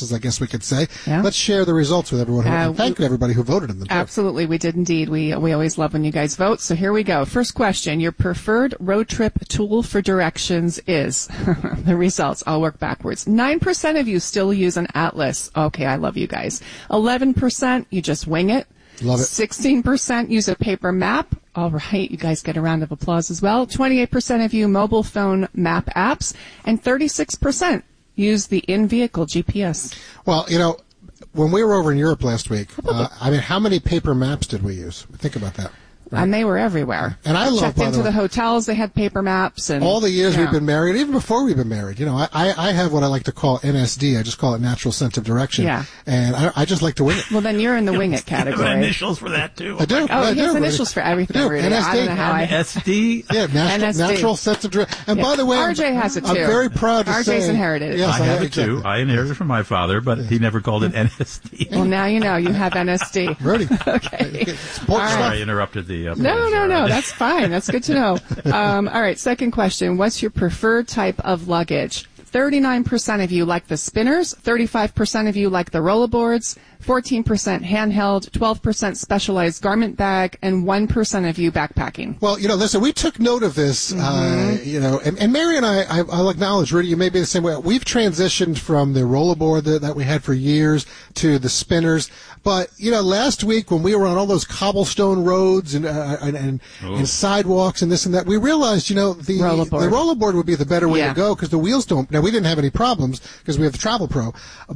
successes, I guess we could say. Yeah. Let's share the results with everyone. And thank everybody who voted in them. Absolutely, we did indeed. We always love when you guys vote. So here we go. First question: your preferred road trip tool for directions is the results. I'll work backwards. 9% of you still use an atlas. Okay, I love you guys. 11% you just wing it. Love it. 16% use a paper map. All right, you guys get a round of applause as well. 28% of you mobile phone map apps, and 36% use the in-vehicle GPS. Well, when we were over in Europe last week, how many paper maps did we use? Think about that. Right. And they were everywhere. And I love, checked into the hotels, they had paper maps. And all the years we've been married, even before we've been married, I have what I like to call NSD. I just call it natural sense of direction. Yeah. And I just like to wing it. Well, then you're in the wing it category. You have initials for that, too. I do. Oh, he has initials for everything. I do. NSD. I don't know how NSD? Yeah, natural sense of direction. And by the way, RJ has it, too. I'm very proud to say. RJ's inherited it. Yes, I have it, too. I inherited it from my father, but he never called it NSD. Well, now you know. You have NSD. Ready. Okay. Sorry, I interrupted the... No, that's fine. That's good to know. All right, second question. What's your preferred type of luggage? 39% of you like the spinners, 35% of you like the rollerboards, 14% handheld, 12% specialized garment bag, and 1% of you backpacking. Well, listen, we took note of this, and Mary and I'll acknowledge, Rudy, you may be the same way. We've transitioned from the rollerboard that we had for years to the spinners. But, last week when we were on all those cobblestone roads and sidewalks and this and that, we realized, the rollerboard would be the better way to go because the wheels don't. Now, we didn't have any problems because we have the Travel Pro,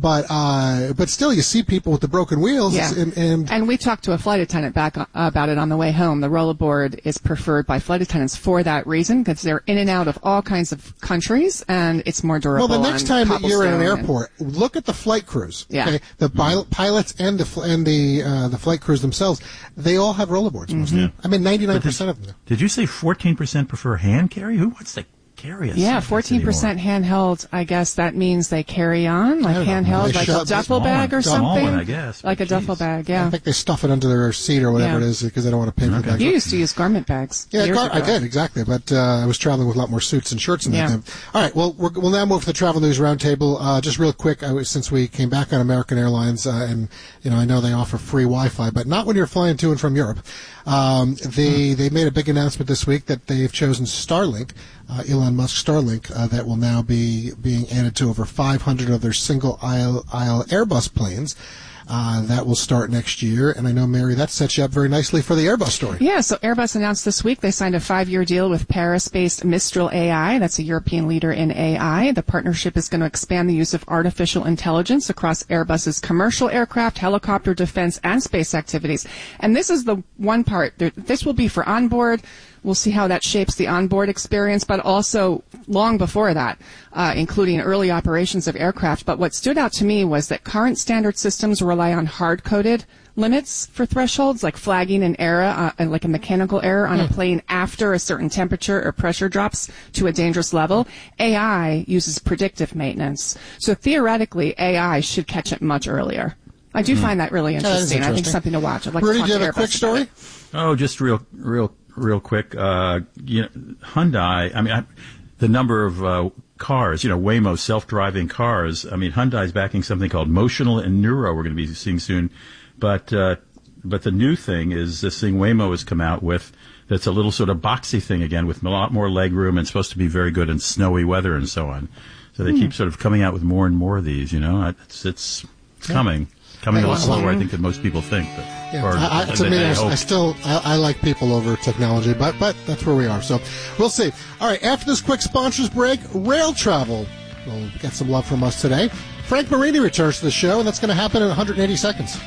but still, you see people with the broken wheels. Yeah. And we talked to a flight attendant about it on the way home. The rollerboard is preferred by flight attendants for that reason because they're in and out of all kinds of countries and it's more durable. Well, the next time that you're in an airport, look at the flight crews. Yeah. Okay? The pilots and the flight crews themselves, they all have rollerboards. Mm-hmm. I mean, 99% of them. Did you say 14% prefer hand carry? Who wants to carry a 14% handheld. I guess that means they carry on, like handheld, like a duffel bag or something. I guess. Like a duffel bag, yeah. I think they stuff it under their seat or whatever it is because they don't want to pay for bags. You used to use garment bags. Yeah, I did, exactly. But I was traveling with a lot more suits and shirts and that time. All right, well, we'll now move to the Travel News Roundtable. Just real quick, since we came back on American Airlines, and I know they offer free Wi-Fi, but not when you're flying to and from Europe. They made a big announcement this week that they've chosen Starlink, Elon Musk Starlink, that will now be being added to over 500 of their single-aisle Airbus planes. That will start next year. And I know, Mary, that sets you up very nicely for the Airbus story. Yeah, so Airbus announced this week they signed a 5-year deal with Paris-based Mistral AI. That's a European leader in AI. The partnership is going to expand the use of artificial intelligence across Airbus's commercial aircraft, helicopter, defense, and space activities. And this is the one part. This will be for onboard. We'll see how that shapes the onboard experience, but also long before that, including early operations of aircraft. But what stood out to me was that current standard systems rely on hard-coded limits for thresholds, like flagging an error, like a mechanical error on a plane after a certain temperature or pressure drops to a dangerous level. AI uses predictive maintenance. So theoretically, AI should catch it much earlier. I do find that really interesting. I think something to watch. I'd like Rudy, to do you have to a quick story? Oh, just real quick. Hyundai, the number of cars, Waymo self-driving cars. I mean, Hyundai's backing something called Motional and Neuro we're going to be seeing soon. But the new thing is this thing Waymo has come out with that's a little sort of boxy thing again with a lot more leg room and supposed to be very good in snowy weather and so on. So they keep sort of coming out with more and more of these, It's coming. Coming a little slower, I think, than most people think. But, I like people over technology, but that's where we are. So we'll see. All right, after this quick sponsors break, rail travel will get some love from us today. Frank Marini returns to the show, and that's going to happen in 180 seconds.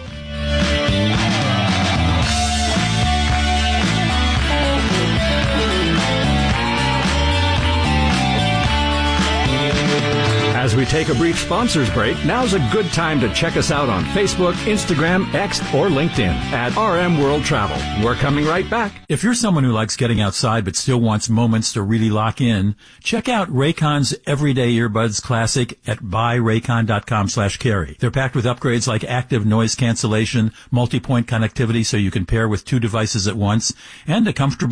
As we take a brief sponsors break, now's a good time to check us out on Facebook, Instagram, X, or LinkedIn at RM World Travel. We're coming right back. If you're someone who likes getting outside but still wants moments to really lock in, check out Raycon's Everyday Earbuds Classic at buyraycon.com/carry. They're packed with upgrades like active noise cancellation, multi-point connectivity so you can pair with 2 devices at once, and a comfortable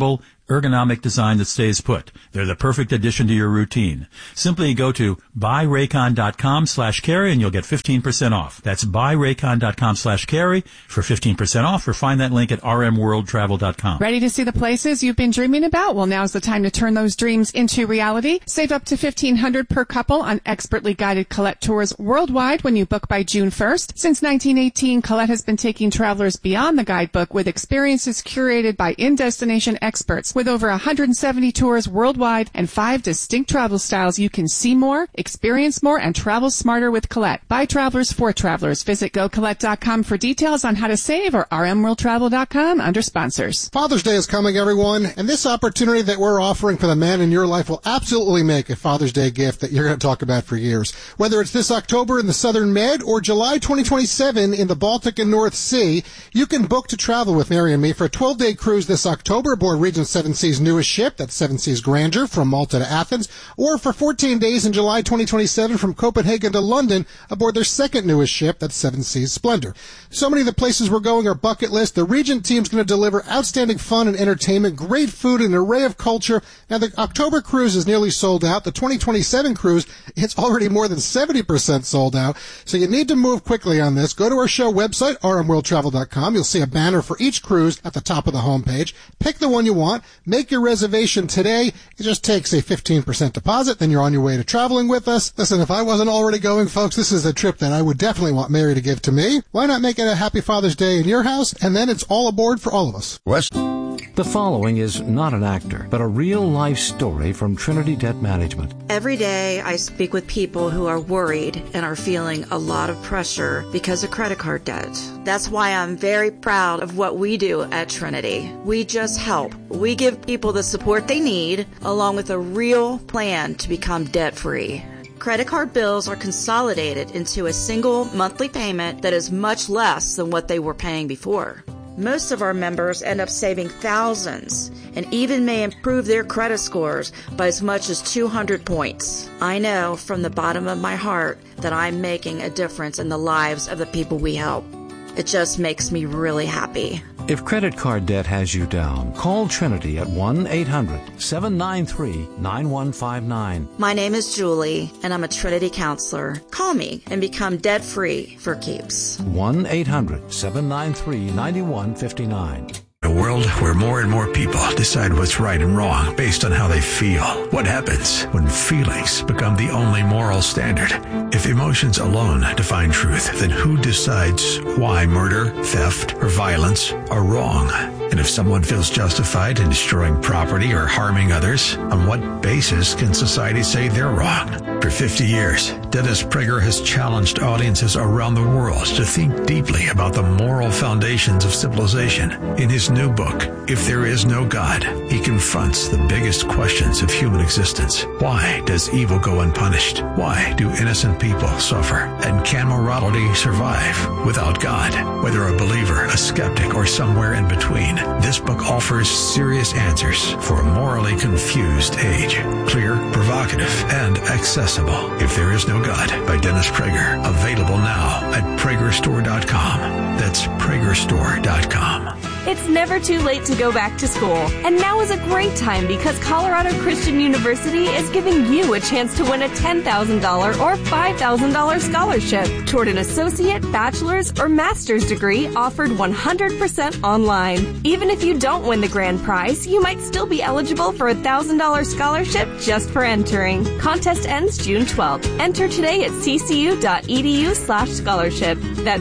ergonomic design that stays put. They're the perfect addition to your routine. Simply go to buyraycon.com/carry and you'll get 15% off. That's buyraycon.com/carry for 15% off, or find that link at rmworldtravel.com. Ready to see the places you've been dreaming about? Well, now's the time to turn those dreams into reality. Save up to $1,500 per couple on expertly guided Colette tours worldwide when you book by June 1st. Since 1918, Colette has been taking travelers beyond the guidebook with experiences curated by in-destination experts. With over 170 tours worldwide and 5 distinct travel styles, you can see more, experience more, and travel smarter with Colette. By travelers for travelers. Visit GoColette.com for details on how to save, or rmworldtravel.com under sponsors. Father's Day is coming, everyone, and this opportunity that we're offering for the man in your life will absolutely make a Father's Day gift that you're going to talk about for years. Whether it's this October in the Southern Med or July 2027 in the Baltic and North Sea, you can book to travel with Mary and me for a 12-day cruise this October aboard Regent Seven Seas' newest ship, that's Seven Seas Grandeur, from Malta to Athens, or for 14 days in July 2027 from Copenhagen to London aboard their second newest ship, that's Seven Seas Splendor. So many of the places we're going are bucket list. The Regent team's going to deliver outstanding fun and entertainment, great food, and an array of culture. Now, the October cruise is nearly sold out. The 2027 cruise, it's already more than 70% sold out. So you need to move quickly on this. Go to our show website, rmworldtravel.com. You'll see a banner for each cruise at the top of the homepage. Pick the one you want. Make your reservation today. It just takes a 15% deposit. Then you're on your way to traveling with us. Listen, if I wasn't already going, folks, this is a trip that I would definitely want Mary to give to me. Why not make it a happy Father's Day in your house? And then it's all aboard for all of us. The following is not an actor, but a real-life story from Trinity Debt Management. Every day I speak with people who are worried and are feeling a lot of pressure because of credit card debt. That's why I'm very proud of what we do at Trinity. We just help. We give people the support they need, along with a real plan to become debt-free. Credit card bills are consolidated into a single monthly payment that is much less than what they were paying before. Most of our members end up saving thousands and even may improve their credit scores by as much as 200 points. I know from the bottom of my heart that I'm making a difference in the lives of the people we help. It just makes me really happy. If credit card debt has you down, call Trinity at 1-800-793-9159. My name is Julie, and I'm a Trinity counselor. Call me and become debt-free for keeps. 1-800-793-9159. A world where more and more people decide what's right and wrong based on how they feel. What happens when feelings become the only moral standard? If emotions alone define truth, then who decides why murder, theft, or violence are wrong? And if someone feels justified in destroying property or harming others, on what basis can society say they're wrong? For 50 years, Dennis Prager has challenged audiences around the world to think deeply about the moral foundations of civilization. In his new book, If There Is No God, he confronts the biggest questions of human existence. Why does evil go unpunished? Why do innocent people suffer? And can morality survive without God? Whether a believer, a skeptic, or somewhere in between, this book offers serious answers for a morally confused age. Clear, provocative, and accessible. If There Is No God by Dennis Prager. Available now at PragerStore.com. That's PragerStore.com. It's never too late to go back to school. And now is a great time because Colorado Christian University is giving you a chance to win a $10,000 or $5,000 scholarship toward an associate, bachelor's, or master's degree offered 100% online. Even if you don't win the grand prize, you might still be eligible for a $1,000 scholarship just for entering. Contest ends June 12th. Enter today at ccu.edu/scholarship. That's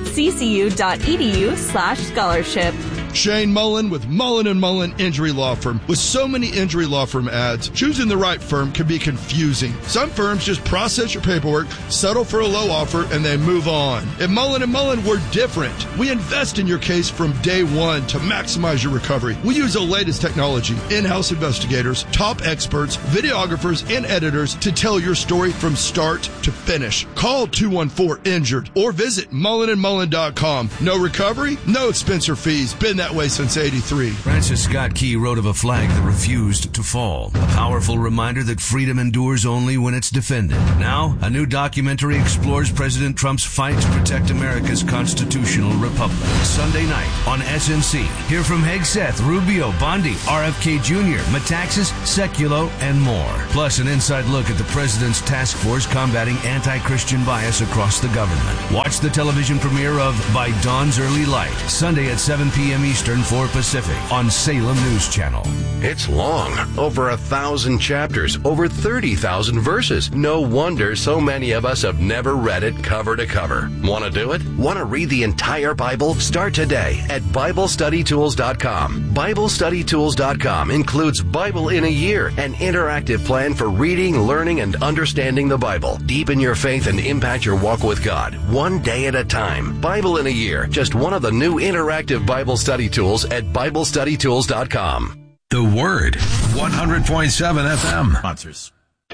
ccu.edu/scholarship. Shane Mullen with Mullen & Mullen Injury Law Firm. With so many injury law firm ads, choosing the right firm can be confusing. Some firms just process your paperwork, settle for a low offer, and they move on. At Mullen & Mullen, we're different. We invest in your case from day one to maximize your recovery. We use the latest technology, in-house investigators, top experts, videographers, and editors to tell your story from start to finish. Call 214-INJURED or visit mullenandmullen.com. No recovery, no expense or fees. Been that way since 83. Francis Scott Key wrote of a flag that refused to fall, a powerful reminder that freedom endures only when it's defended. Now, a new documentary explores President Trump's fight to protect America's constitutional republic. Sunday night on SNC. Hear from Hegseth, Rubio, Bondi, RFK Jr., Metaxas, Sekulow, and more. Plus, an inside look at the president's task force combating anti-Christian bias across the government. Watch the television premiere of By Dawn's Early Light, Sunday at 7 p.m. Eastern, 4 Pacific, on Salem News Channel. It's long. Over 1,000 chapters, over 30,000 verses. No wonder so many of us have never read it cover to cover. Want to do it? Want to read the entire Bible? Start today at BibleStudyTools.com. BibleStudyTools.com includes Bible in a Year, an interactive plan for reading, learning, and understanding the Bible. Deepen your faith and impact your walk with God, one day at a time. Bible in a Year, just one of the new interactive Bible study tools at BibleStudyTools.com. The Word, 100.7 FM. Sponsors.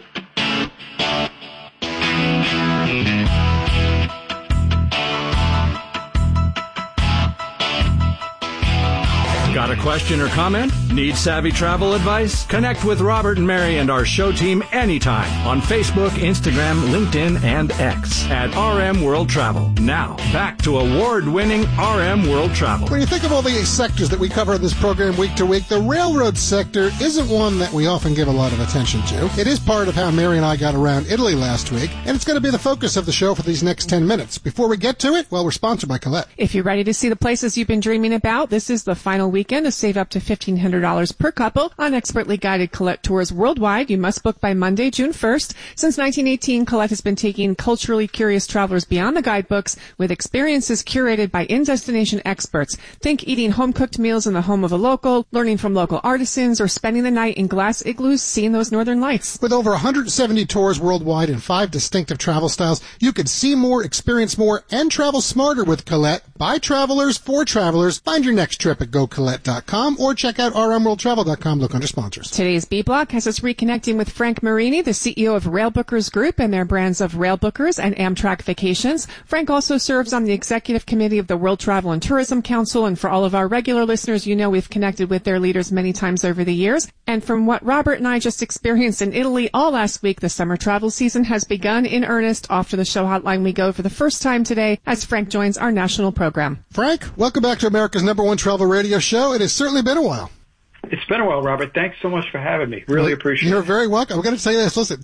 Got a question or comment? Need savvy travel advice? Connect with Robert and Mary and our show team anytime on Facebook, Instagram, LinkedIn, and X at RM World Travel. Now, back to award-winning RM World Travel. When you think of all the sectors that we cover in this program week to week, the railroad sector isn't one that we often give a lot of attention to. It is part of how Mary and I got around Italy last week, and it's going to be the focus of the show for these next 10 minutes. Before we get to it, well, we're sponsored by Colette. If you're ready to see the places you've been dreaming about, this is the final weekend to save up to $1,500 per couple on expertly guided Colette tours worldwide. You must book by Monday, June 1st. Since 1918, Colette has been taking culturally curious travelers beyond the guidebooks with experiences curated by in-destination experts. Think eating home-cooked meals in the home of a local, learning from local artisans, or spending the night in glass igloos seeing those northern lights. With over 170 tours worldwide and 5 distinctive travel styles, you can see more, experience more, and travel smarter with Colette. By travelers, for travelers. Find your next trip at GoColette.com or check out rmworldtravel.com. Look under sponsors. Today's B-Block has us reconnecting with Frank Marini, the CEO of Railbookers Group and their brands of Railbookers and Amtrak Vacations. Frank also serves on the executive committee of the World Travel and Tourism Council, and for all of our regular listeners, you know we've connected with their leaders many times over the years. And from what Robert and I just experienced in Italy all last week, the summer travel season has begun in earnest. Off to the show hotline we go for the first time today as Frank joins our national program. Frank, welcome back to America's #1 travel radio show. It has certainly been a while. It's been a while, Robert. Thanks so much for having me. Really appreciate it. You're very welcome. I'm going to say this. Listen,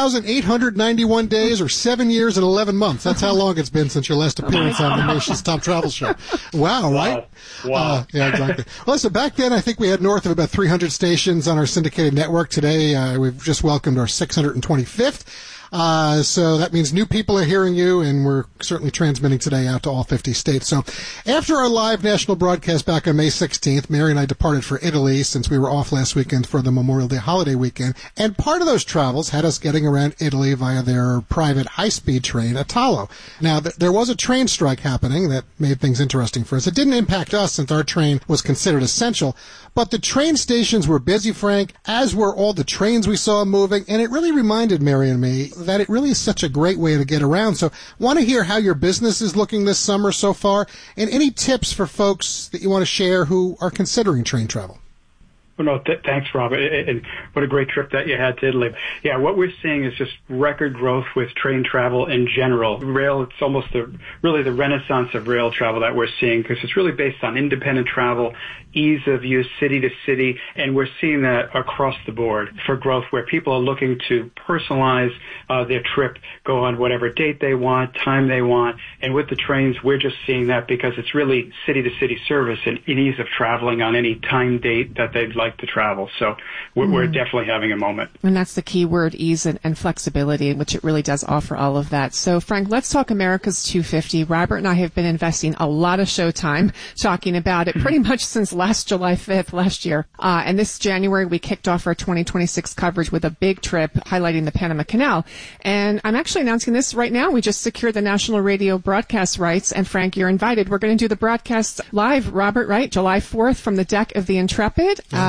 2,891 days or 7 years and 11 months. That's how long it's been since your last appearance on the nation's top travel show. Wow, right? Wow. Yeah, exactly. Well, listen, back then I think we had north of about 300 stations on our syndicated network. Today we've just welcomed our 625th. So that means new people are hearing you, and we're certainly transmitting today out to all 50 states. So after our live national broadcast back on May 16th, Mary and I departed for Italy since we were off last weekend for the Memorial Day holiday weekend. And part of those travels had us getting around Italy via their private high-speed train, Italo. Now, there was a train strike happening that made things interesting for us. It didn't impact us since our train was considered essential, but the train stations were busy, Frank, as were all the trains we saw moving, and it really reminded Mary and me that it really is such a great way to get around. So want to hear how your business is looking this summer so far, and any tips for folks that you want to share who are considering train travel. Well, no, thanks, Robert. And what a great trip that you had to Italy. Yeah, what we're seeing is just record growth with train travel in general. Rail, it's almost really the renaissance of rail travel that we're seeing, because it's really based on independent travel, ease of use, city to city, and we're seeing that across the board for growth, where people are looking to personalize their trip, go on whatever date they want, time they want, and with the trains, we're just seeing that because it's really city-to-city service and ease of traveling on any time date that they'd like to travel. So we're definitely having a moment. And that's the key word, ease and flexibility, which it really does offer all of that. So, Frank, let's talk America's 250. Robert and I have been investing a lot of show time talking about it pretty much since last July 5th last year. And this January, we kicked off our 2026 coverage with a big trip highlighting the Panama Canal. And I'm actually announcing this right now. We just secured the national radio broadcast rights. And, Frank, you're invited. We're going to do the broadcast live, Robert, right? July 4th from the deck of the Intrepid.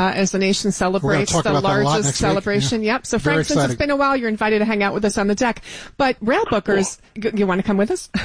as the nation celebrates the largest celebration. Yep. So, Frank, since it's been a while, you're invited to hang out with us on the deck. But rail bookers, you want to come with us?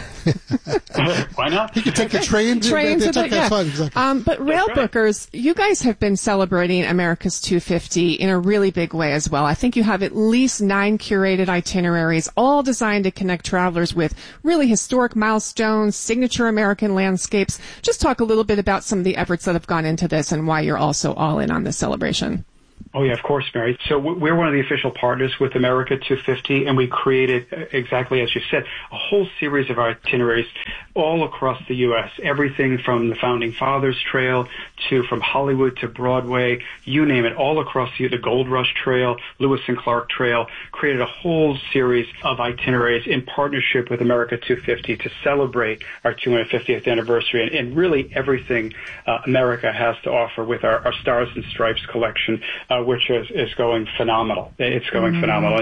Why not? You can take the train to Exactly. But rail bookers, you guys have been celebrating America's 250 in a really big way as well. I think you have at least 9 curated itineraries, all designed to connect travelers with really historic milestones, signature American landscapes. Just talk a little bit about some of the efforts that have gone into this and why you're also all in on this celebration. Oh, yeah, of course, Mary. So we're one of the official partners with America 250, and we created, exactly as you said, a whole series of itineraries all across the U.S., everything from the Founding Fathers Trail to from Hollywood to Broadway, you name it, all across the Gold Rush Trail, Lewis and Clark Trail, created a whole series of itineraries in partnership with America 250 to celebrate our 250th anniversary and really everything America has to offer with our Stars and Stripes collection, which is going phenomenal. It's going phenomenal.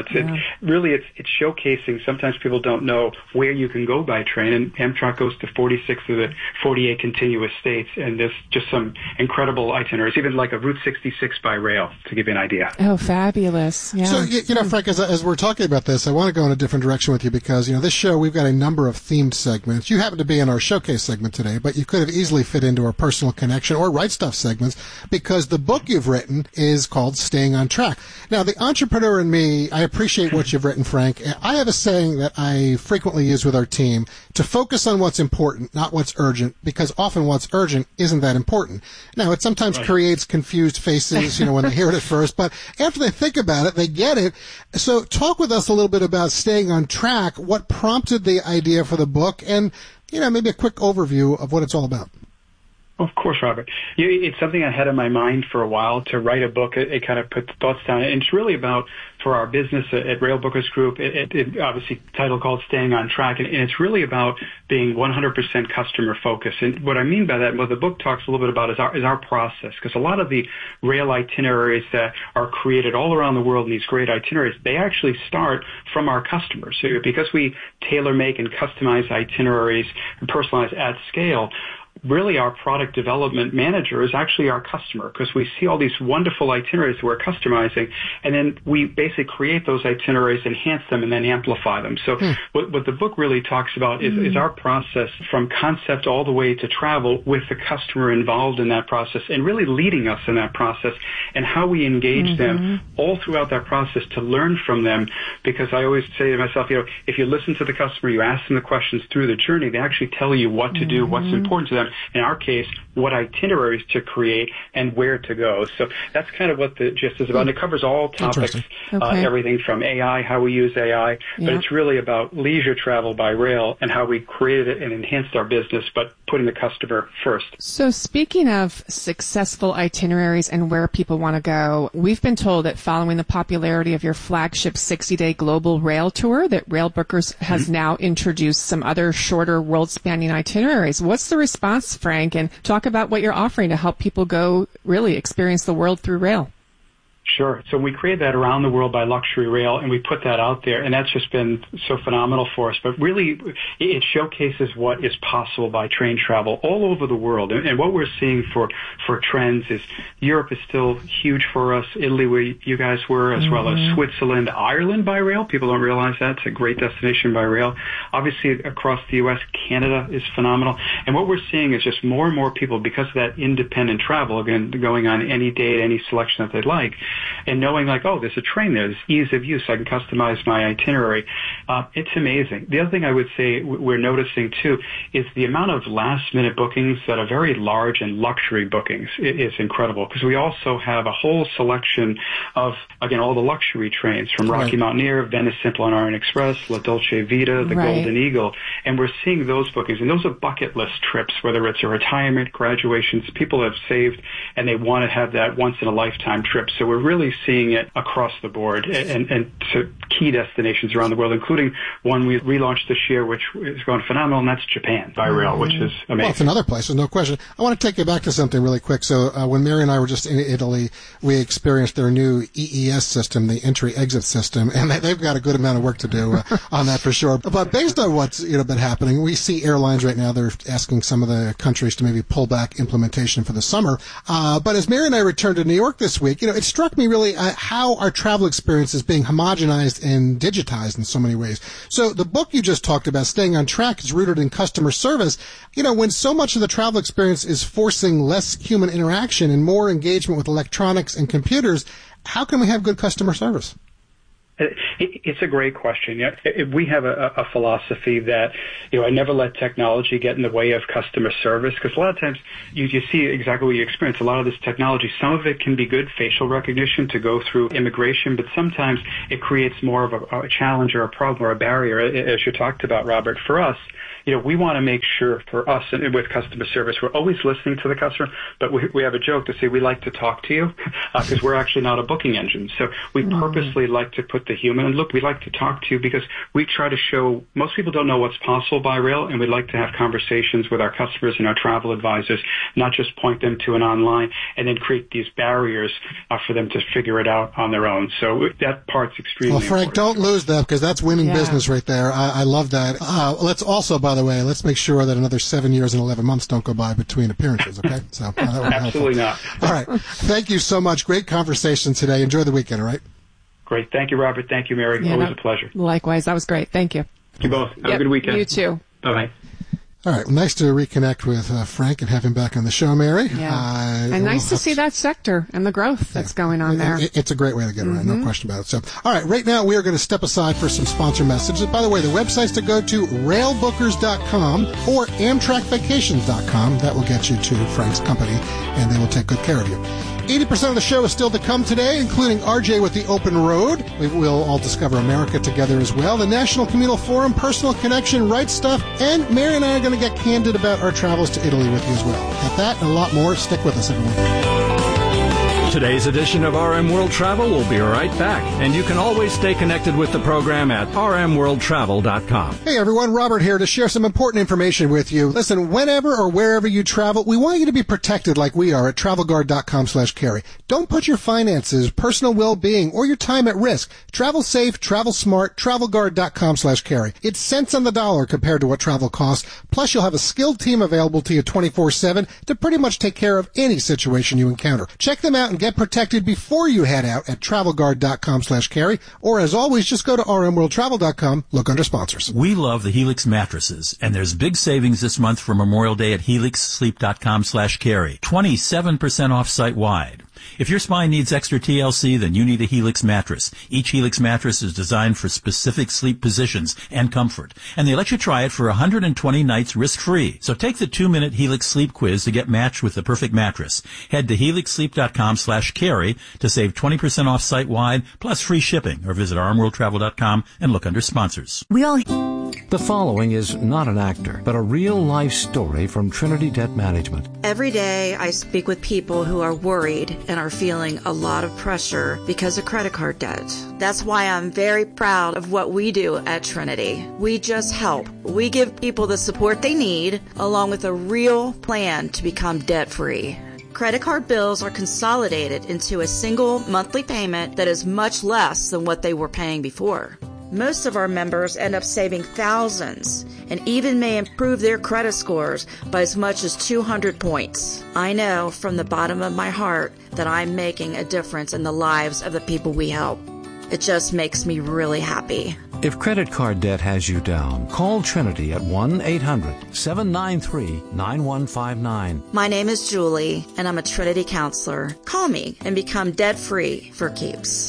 It's showcasing. Sometimes people don't know where you can go by train, and Amtrak goes to 46 of the 48 contiguous states, and there's just some incredible itineraries, even like a Route 66 by rail, to give you an idea. Oh, fabulous. Yeah. So, Frank, as we're talking about this, I want to go in a different direction with you because, this show, we've got a number of themed segments. You happen to be in our showcase segment today, but you could have easily fit into our personal connection or Right Stuff segments because the book you've written is called Staying on Track. Now, the entrepreneur in me, I appreciate what you've written, Frank. I have a saying that I frequently use with our team to focus on what's important, not what's urgent, because often what's urgent isn't that important. Now, it sometimes creates confused faces, when they hear it at first, but after they think about it, they get it. So talk with us a little bit about Staying on Track, what prompted the idea for the book, and, maybe a quick overview of what it's all about. Of course, Robert. It's something I had in my mind for a while to write a book. It kind of put the thoughts down. And it's really about, for our business at Rail Bookers Group, it obviously title called Staying on Track. And it's really about being 100% customer focused. And what I mean by that, what the book talks a little bit about is our process. Because a lot of the rail itineraries that are created all around the world in these great itineraries, they actually start from our customers. So because we tailor make and customize itineraries and personalize at scale, really our product development manager is actually our customer because we see all these wonderful itineraries we're customizing, and then we basically create those itineraries, enhance them, and then amplify them. So what the book really talks about is our process from concept all the way to travel with the customer involved in that process and really leading us in that process and how we engage them all throughout that process to learn from them, because I always say to myself, if you listen to the customer, you ask them the questions through the journey, they actually tell you what to do, what's important to them. In our case, what itineraries to create and where to go. So that's kind of what the gist is about. And it covers all topics, everything from AI, how we use AI, but it's really about leisure travel by rail and how we created it and enhanced our business, but putting the customer first. So speaking of successful itineraries and where people want to go, we've been told that following the popularity of your flagship 60-day global rail tour, that Rail Bookers has now introduced some other shorter world-spanning itineraries. What's the response, Frank? And talk about what you're offering to help people go really experience the world through rail. Sure. So we created that Around the World by Luxury Rail, and we put that out there, and that's just been so phenomenal for us. But really, it showcases what is possible by train travel all over the world. And what we're seeing for trends is Europe is still huge for us, Italy, where you guys were, as well as Switzerland, Ireland by rail. People don't realize that. It's a great destination by rail. Obviously, across the U.S., Canada is phenomenal. And what we're seeing is just more and more people, because of that independent travel, again, going on any date, any selection that they'd like, and knowing like, oh, there's a train there, there's ease of use, I can customize my itinerary. It's amazing. The other thing I would say we're noticing too is the amount of last minute bookings that are very large and luxury bookings is incredible, because we also have a whole selection of, again, all the luxury trains from Rocky Mountaineer, Venice Simple and Orient Express, La Dolce Vita, the Golden Eagle, and we're seeing those bookings, and those are bucket list trips, whether it's a retirement, graduations, people have saved and they want to have that once in a lifetime trip. So we're really seeing it across the board and to key destinations around the world, including one we relaunched this year, which is going phenomenal, and that's Japan by rail, which is amazing. Well, it's another place, there's no question. I want to take you back to something really quick. So when Mary and I were just in Italy, we experienced their new EES system, the entry-exit system, and they've got a good amount of work to do on that for sure. But based on what's been happening, we see airlines right now, they're asking some of the countries to maybe pull back implementation for the summer. But as Mary and I returned to New York this week, it struck me really how our travel experience is being homogenized and digitized in so many ways. So the book you just talked about, Staying on Track, is rooted in customer service. When so much of the travel experience is forcing less human interaction and more engagement with electronics and computers, how can we have good customer service? It's a great question. We have a philosophy that, I never let technology get in the way of customer service, because a lot of times you see exactly what you experience. A lot of this technology, some of it can be good facial recognition to go through immigration, but sometimes it creates more of a challenge or a problem or a barrier, as you talked about, Robert. For us, we want to make sure for us and with customer service, we're always listening to the customer, but we have a joke to say we like to talk to you because we're actually not a booking engine. So we purposely like to put the human, and look, we like to talk to you because we try to show most people don't know what's possible by rail, and we'd like to have conversations with our customers and our travel advisors, not just point them to an online and then create these barriers for them to figure it out on their own. So that part's extremely important. Well, Frank, don't lose that because that's winning business right there. I love that. Let's also, by the way, let's make sure that another 7 years and 11 months don't go by between appearances, okay? So absolutely not. All right. Thank you so much. Great conversation today. Enjoy the weekend, all right? Great. Thank you, Robert. Thank you, Mary. Always a pleasure. Likewise. That was great. Thank you. You both. Have a good weekend. You too. Bye-bye. All right. Well, nice to reconnect with Frank and have him back on the show, Mary. Yeah. And nice to see that sector and the growth that's going on there. It's a great way to get around, no question about it. So, all right. Right now, we are going to step aside for some sponsor messages. By the way, the websites to go to railbookers.com or amtrakvacations.com. That will get you to Frank's company, and they will take good care of you. 80% of the show is still to come today, including RJ with the Open Road. We will all discover America together as well. The National Communal Forum, Personal Connection, Right Stuff, and Mary and I are going to get candid about our travels to Italy with you as well. At that and a lot more, stick with us, everyone. Today's edition of RM World Travel will be right back, and you can always stay connected with the program at rmworldtravel.com. Hey everyone, Robert here to share some important information with you. Listen, whenever or wherever you travel, we want you to be protected like we are at travelguard.com/carry. Don't put your finances, personal well-being, or your time at risk. Travel safe, travel smart, travelguard.com/carry. It's cents on the dollar compared to what travel costs. Plus, you'll have a skilled team available to you 24/7 to pretty much take care of any situation you encounter. Check them out and get protected before you head out at travelguard.com/carry, or as always, just go to rmworldtravel.com, look under sponsors. We love the Helix mattresses, and there's big savings this month for Memorial Day at helixsleep.com/carry. 27% off site-wide. If your spine needs extra TLC, then you need a Helix mattress. Each Helix mattress is designed for specific sleep positions and comfort, and they let you try it for 120 nights risk-free. So take the 2-minute Helix sleep quiz to get matched with the perfect mattress. Head to helixsleep.com/carry to save 20% off site-wide, plus free shipping, or visit rmworldtravel.com and look under sponsors. The following is not an actor, but a real-life story from Trinity Debt Management. Every day I speak with people who are worried and are feeling a lot of pressure because of credit card debt. That's why I'm very proud of what we do at Trinity. We just help. We give people the support they need, along with a real plan to become debt-free. Credit card bills are consolidated into a single monthly payment that is much less than what they were paying before. Most of our members end up saving thousands and even may improve their credit scores by as much as 200 points. I know from the bottom of my heart that I'm making a difference in the lives of the people we help. It just makes me really happy. If credit card debt has you down, call Trinity at 1-800-793-9159. My name is Julie, and I'm a Trinity counselor. Call me and become debt-free for keeps.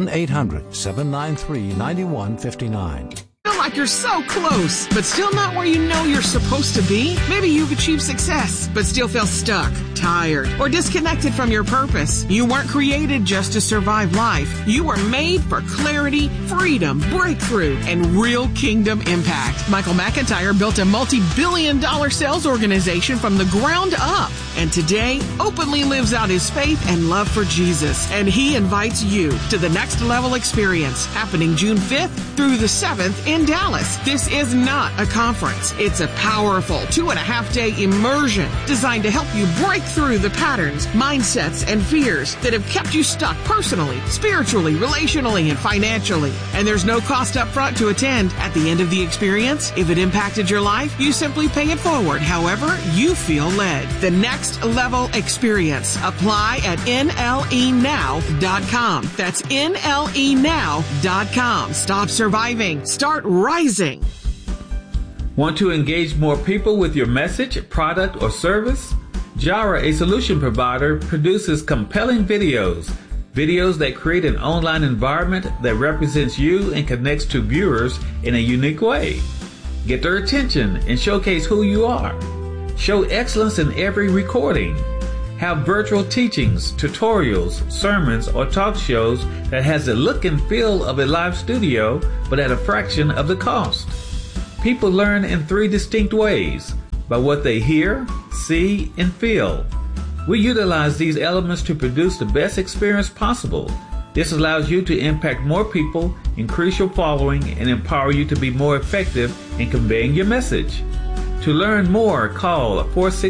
1-800-793-9159. Feel like you're so close, but still not where you know you're supposed to be? Maybe you've achieved success, but still feel stuck. tired or disconnected from your purpose. You weren't created just to survive life. You were made for clarity, freedom, breakthrough, and real kingdom impact. Michael McIntyre built a multi-billion-dollar sales organization from the ground up, and today openly lives out his faith and love for Jesus. And he invites you to the Next Level Experience, happening June 5th through the 7th in Dallas. This is not a conference. It's a powerful 2.5-day immersion designed to help you break through the patterns, mindsets, and fears that have kept you stuck personally, spiritually, relationally, and financially. And there's no cost up front to attend. At the end of the experience, if it impacted your life, you simply pay it forward however you feel led. The Next Level Experience. Apply at NLEnow.com. That's NLEnow.com. Stop surviving. Start rising. Want to engage more people with your message, product, or service? Jara, a solution provider, produces compelling videos that create an online environment that represents you and connects to viewers in a unique way. Get their attention and showcase who you are. Show excellence in every recording. Have virtual teachings, tutorials, sermons, or talk shows that has the look and feel of a live studio, but at a fraction of the cost. People learn in 3 distinct ways: by what they hear, see, and feel. We utilize these elements to produce the best experience possible. This allows you to impact more people, increase your following, and empower you to be more effective in conveying your message. To learn more, call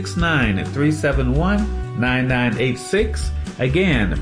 469-371-9986. Again,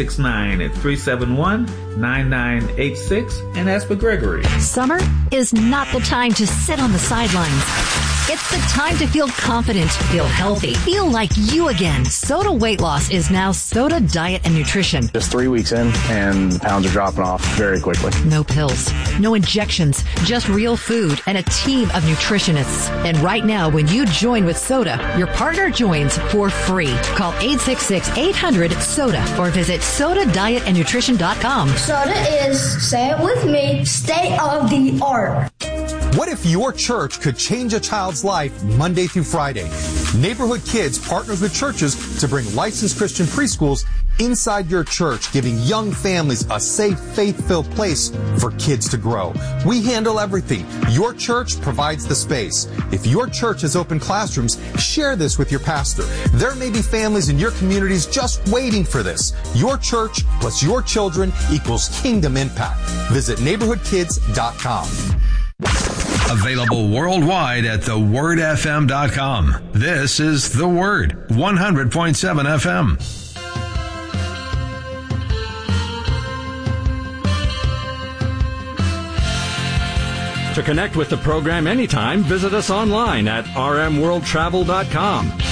469-371-9986, and ask for Gregory. Summer is not the time to sit on the sidelines. It's the time to feel confident, feel healthy, feel like you again. Soda Weight Loss is now Soda Diet and Nutrition. Just 3 weeks in, and pounds are dropping off very quickly. No pills, no injections, just real food and a team of nutritionists. And right now, when you join with Soda, your partner joins for free. Call 866-800-SODA or visit SodaDietAndNutrition.com. Soda is, say it with me, state of the art. What if your church could change a child's life Monday through Friday? Neighborhood Kids partners with churches to bring licensed Christian preschools inside your church, giving young families a safe, faith-filled place for kids to grow. We handle everything. Your church provides the space. If your church has open classrooms, share this with your pastor. There may be families in your communities just waiting for this. Your church plus your children equals kingdom impact. Visit neighborhoodkids.com. Available worldwide at thewordfm.com. This is The Word, 100.7 FM. To connect with the program anytime, visit us online at rmworldtravel.com.